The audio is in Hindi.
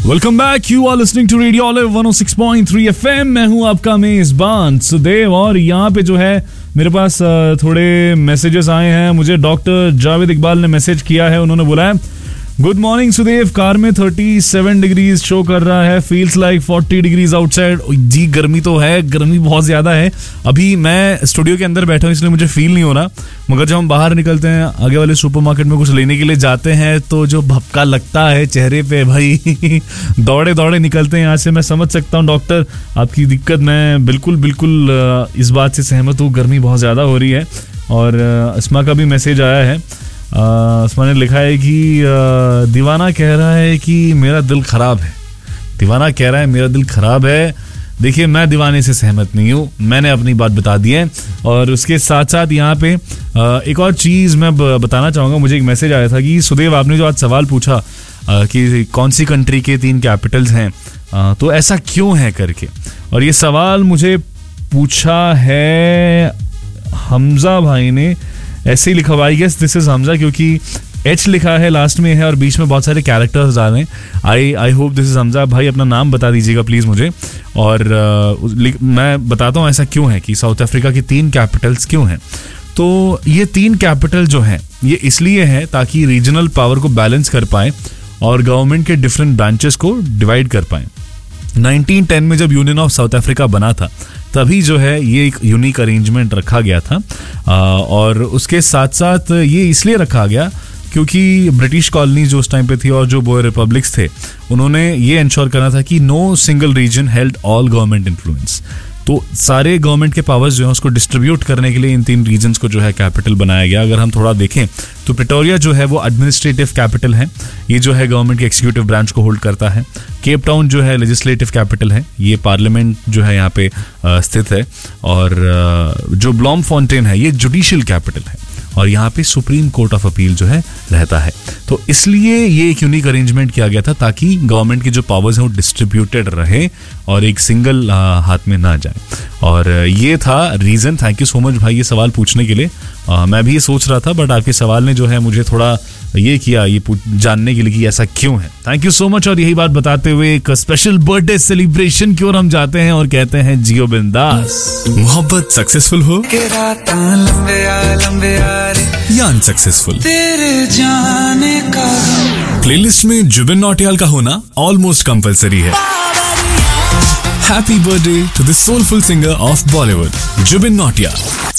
Welcome back, you are listening to radio olive 106.3 FM। मैं हूं आपका मेजबान सुदेव और यहाँ पे जो है मेरे पास थोड़े मैसेजेस आए हैं। मुझे डॉक्टर जावेद इकबाल ने मैसेज किया है। उन्होंने बोला है, गुड मॉर्निंग सुदेव, कार में 37 डिग्रीज शो कर रहा है, फील्स लाइक 40 डिग्रीज आउटसाइड। जी गर्मी तो है, गर्मी बहुत ज्यादा है। अभी मैं स्टूडियो के अंदर बैठा हूँ इसलिए मुझे फील नहीं हो रहा, मगर जब हम बाहर निकलते हैं, आगे वाले सुपरमार्केट में कुछ लेने के लिए जाते हैं तो जो भपका लगता है चेहरे पे, भाई दौड़े दौड़े निकलते हैं यहाँ से। मैं समझ सकता हूँ डॉक्टर आपकी दिक्कत, मैं बिल्कुल इस बात से सहमत हूँ। गर्मी बहुत ज़्यादा हो रही है। और अस्मा का भी मैसेज आया है। अस्मा ने लिखा है कि दीवाना कह रहा है कि मेरा दिल खराब है। दीवाना कह रहा है मेरा दिल खराब है। देखिए, मैं दीवाने से सहमत नहीं हूँ, मैंने अपनी बात बता दी है। और उसके साथ साथ यहाँ पे एक और चीज़ मैं बताना चाहूँगा। मुझे एक मैसेज आया था कि सुदेव, आपने जो आज सवाल पूछा कि कौन सी कंट्री के 3 कैपिटल्स हैं, तो ऐसा क्यों है करके, और ये सवाल मुझे पूछा है हमजा भाई ने। ऐसे ही लिखा हुआ, I guess this is Hamza, क्योंकि एच लिखा है लास्ट में है और बीच में बहुत सारे कैरेक्टर्स डाले हैं। I hope this is Hamza. भाई अपना नाम बता दीजिएगा प्लीज़ मुझे, और मैं बताता हूँ ऐसा क्यों है कि साउथ अफ्रीका की 3 कैपिटल्स क्यों हैं। तो ये 3 कैपिटल जो हैं ये इसलिए है ताकि रीजनल पावर को बैलेंस कर पाए और गवर्नमेंट के डिफरेंट ब्रांचेस को डिवाइड कर पाए। 1910 में जब यूनियन ऑफ साउथ अफ्रीका बना था तभी जो है ये एक यूनिक अरेंजमेंट रखा गया था। और उसके साथ साथ ये इसलिए रखा गया क्योंकि ब्रिटिश कॉलोनी जो उस टाइम पे थी और जो बोयर रिपब्लिक्स थे, उन्होंने ये इंश्योर करना था कि no single reason held all government influence. तो सारे गवर्नमेंट के पावर्स जो है उसको डिस्ट्रीब्यूट करने के लिए इन 3 रीजन्स को जो है कैपिटल बनाया गया। अगर हम थोड़ा देखें तो प्रिटोरिया जो है वो एडमिनिस्ट्रेटिव कैपिटल है, ये जो है गवर्नमेंट के एक्सिक्यूटिव ब्रांच को होल्ड करता है। केप टाउन जो है लेजिस्लेटिव कैपिटल है, ये पार्लियामेंट जो है यहाँ पे स्थित है। और जो ब्लॉमफॉन्टेन है ये जुडिशियल कैपिटल है और यहाँ पे सुप्रीम कोर्ट ऑफ अपील जो है रहता है। तो इसलिए ये एक यूनिक अरेंजमेंट किया गया था ताकि गवर्नमेंट की जो पावर्स हैं वो डिस्ट्रीब्यूटेड रहे और एक सिंगल हाथ में ना जाए। और ये था reason. Thank you so much भाई ये सवाल पूछने के लिए। मैं भी ये सोच रहा था, बट आपके सवाल ने जो है मुझे थोड़ा ये किया, ये जानने के लिए कि ऐसा क्यों है। Thank you so much. और यही बात बताते हुए एक स्पेशल बर्थडे सेलिब्रेशन की ओर हम जाते हैं और कहते हैं जियो बिंदास। मोहब्बत सक्सेसफुल हो या अनसक्सेसफुल, तेरे जाने का प्लेलिस्ट में जुबिन नौटियाल का होना ऑलमोस्ट कंपलसरी है। Happy birthday to the soulful singer of Bollywood, Zubin Nautiyal.